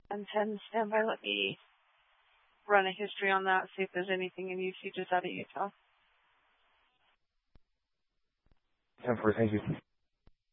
And 10, stand by. Let me run a history on that, see if there's anything in usages out of Utah. 10-4, thank you.